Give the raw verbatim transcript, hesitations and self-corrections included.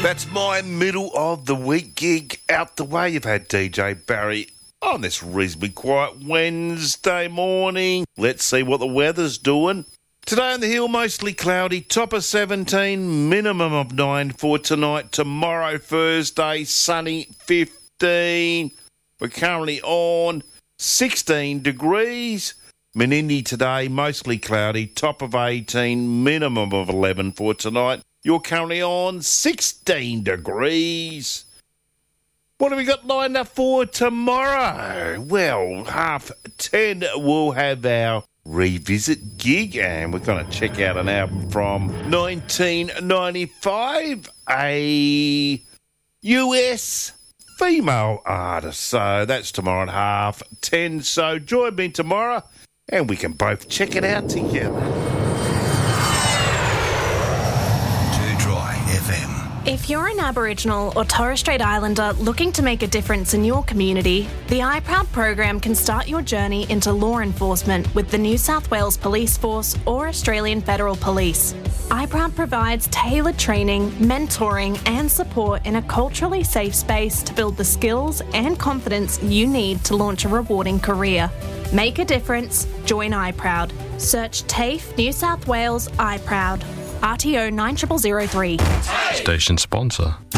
That's my middle of the week gig out the way. You've had D J Barry on this reasonably quiet Wednesday morning. Let's see what the weather's doing. Today on the hill, mostly cloudy, top of seventeen, minimum of nine for tonight. Tomorrow, Thursday, sunny, fifteen. We're currently on sixteen degrees. Menindee today, mostly cloudy, top of eighteen, minimum of eleven for tonight. You're currently on sixteen degrees. What have we got lined up for tomorrow? Well, half ten we'll have our revisit gig, and we're going to check out an album from nineteen ninety-five, a U S female artist. So that's tomorrow at half ten. So join me tomorrow, and we can both check it out together. If you're an Aboriginal or Torres Strait Islander looking to make a difference in your community, the iProud program can start your journey into law enforcement with the New South Wales Police Force or Australian Federal Police. iProud provides tailored training, mentoring and support in a culturally safe space to build the skills and confidence you need to launch a rewarding career. Make a difference, join iProud. Search TAFE New South Wales iProud. R T O nine zero zero zero three. Station sponsor.